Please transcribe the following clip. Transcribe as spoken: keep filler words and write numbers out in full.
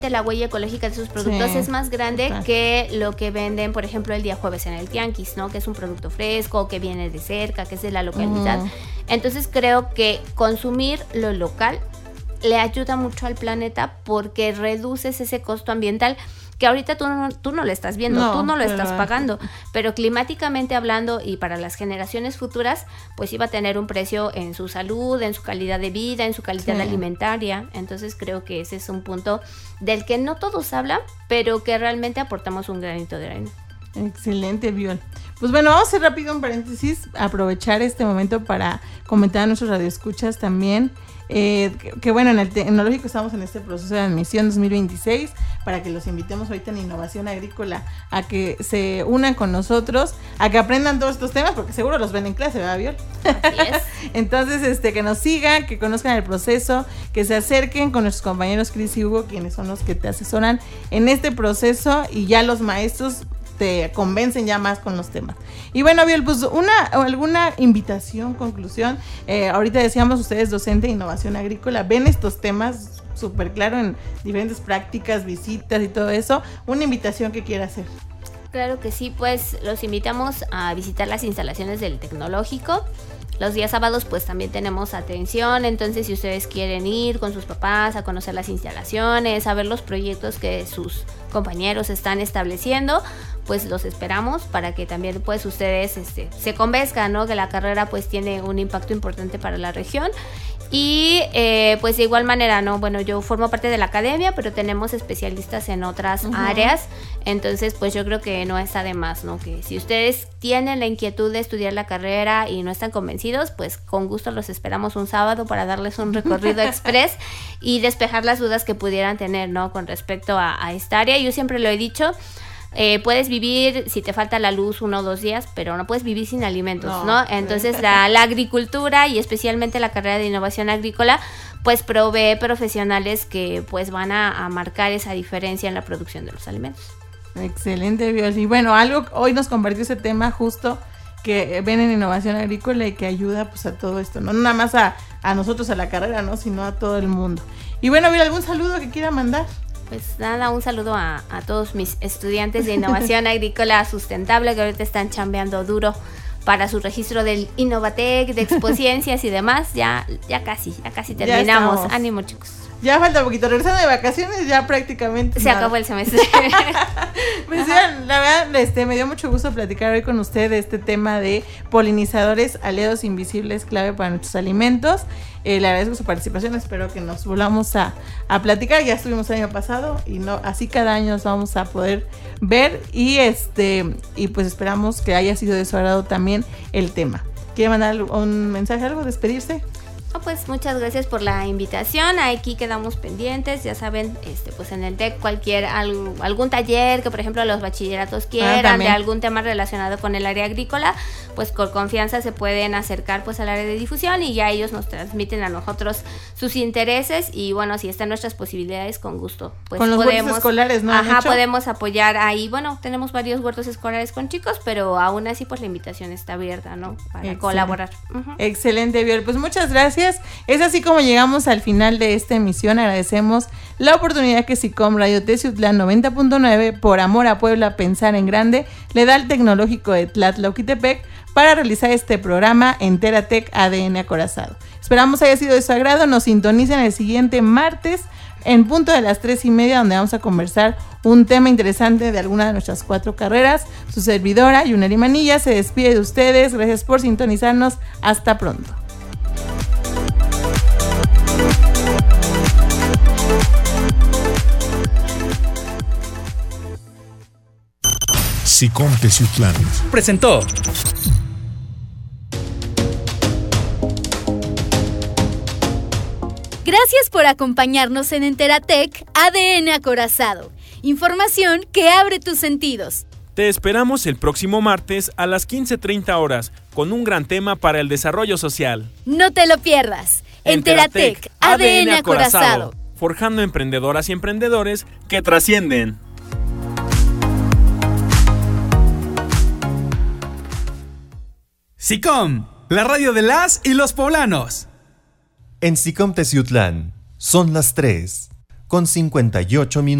la huella ecológica de sus productos sí, es más grande claro. que lo que venden, por ejemplo, el día jueves en el tianguis, ¿no? Que es un producto fresco, que viene de cerca, que es de la localidad. Mm. Entonces creo que consumir lo local le ayuda mucho al planeta porque reduces ese costo ambiental que ahorita tú no, tú no lo estás viendo, no, tú no lo estás pagando, pero climáticamente hablando y para las generaciones futuras, pues iba a tener un precio en su salud, en su calidad de vida, en su calidad sí. alimentaria. Entonces creo que ese es un punto del que no todos hablan, pero que realmente aportamos un granito de arena. Excelente, Viol. Pues bueno, vamos a hacer rápido un paréntesis, aprovechar este momento para comentar a nuestros radioescuchas también. Eh, que, que bueno, en el tecnológico estamos en este proceso de admisión dos mil veintiséis para que los invitemos ahorita en Innovación Agrícola a que se unan con nosotros, a que aprendan todos estos temas, porque seguro los ven en clase, ¿verdad, Viol? Así es. Entonces, este, que nos sigan, que conozcan el proceso, que se acerquen con nuestros compañeros Cris y Hugo, quienes son los que te asesoran en este proceso, y ya los maestros te convencen ya más con los temas. Y bueno, Viol, pues una alguna invitación, conclusión. Eh, ahorita decíamos, ustedes docente de innovación agrícola, ven estos temas súper claro en diferentes prácticas, visitas y todo eso. Una invitación que quiera hacer. Claro que sí, pues los invitamos a visitar las instalaciones del tecnológico. Los días sábados pues también tenemos atención, entonces si ustedes quieren ir con sus papás a conocer las instalaciones, a ver los proyectos que sus compañeros están estableciendo, pues los esperamos para que también pues ustedes este, se convenzcan, ¿no? Que la carrera pues tiene un impacto importante para la región. Y eh, pues de igual manera, ¿no? Bueno, yo formo parte de la academia, pero tenemos especialistas en otras uh-huh. áreas, entonces pues yo creo que no está de más, ¿no? Que si ustedes tienen la inquietud de estudiar la carrera y no están convencidos, pues con gusto los esperamos un sábado para darles un recorrido express y despejar las dudas que pudieran tener, ¿no? Con respecto a, a esta área. Yo siempre lo he dicho, Eh, puedes vivir si te falta la luz uno o dos días, pero no puedes vivir sin alimentos, ¿no? ¿no? Entonces la, la agricultura y especialmente la carrera de innovación agrícola pues provee profesionales que pues van a, a marcar esa diferencia en la producción de los alimentos. Excelente, Viol. Y bueno, algo hoy nos compartió ese tema justo que ven en innovación agrícola y que ayuda pues a todo esto, no nada más a, a nosotros a la carrera, ¿no? Sino a todo el mundo. Y bueno, Viol, ¿algún saludo que quiera mandar? Pues nada, un saludo a, a todos mis estudiantes de innovación agrícola sustentable que ahorita están chambeando duro para su registro del Innovatec, de Expociencias y demás. Ya, ya casi, ya casi terminamos. Ya ánimo, chicos. Ya falta poquito, regresando de vacaciones ya prácticamente se nada. Acabó el semestre. Pues ya, la verdad, este, me dio mucho gusto platicar hoy con usted de este tema de polinizadores, aliados invisibles, clave para nuestros alimentos. Eh, le agradezco su participación, espero que nos volvamos a, a platicar. Ya estuvimos el año pasado y no, así cada año nos vamos a poder ver y este y pues esperamos que haya sido de su agrado también el tema. ¿Quiere mandar un mensaje, algo, despedirse? Oh, pues muchas gracias por la invitación. Aquí quedamos pendientes, ya saben, este pues en el T E C cualquier algo, algún taller que por ejemplo los bachilleratos quieran ah, de algún tema relacionado con el área agrícola, pues con confianza se pueden acercar pues al área de difusión y ya ellos nos transmiten a nosotros sus intereses y bueno, si están nuestras posibilidades, con gusto pues con los podemos, huertos escolares, ¿no? Ajá, podemos apoyar ahí. Bueno, tenemos varios huertos escolares con chicos, pero aún así pues la invitación está abierta, ¿no? Para Excelente. Colaborar. Uh-huh. Excelente, Viol. Pues muchas gracias. Es así como llegamos al final de esta emisión. Agradecemos la oportunidad que SICOM Radio Teciutlán noventa punto nueve, por amor a Puebla, pensar en grande, le da al Tecnológico de Tlatlauquitepec para realizar este programa Enteratec A D N Acorazado. Esperamos haya sido de su agrado. Nos sintonicen el siguiente martes en punto de las tres y media, donde vamos a conversar un tema interesante de alguna de nuestras cuatro carreras. Su servidora, Yuneri Manilla, se despide de ustedes. Gracias por sintonizarnos. Hasta pronto. SICOM Teciutlán presentó Gracias por acompañarnos en Enteratec A D N Acorazado. Información que abre tus sentidos. Te esperamos el próximo martes a las quince treinta horas con un gran tema para el desarrollo social. No te lo pierdas. Enteratec A D N Acorazado. Forjando emprendedoras y emprendedores que trascienden. SICOM, la radio de las y los poblanos. En SICOM Teciutlán son las tres con cincuenta y ocho minutos.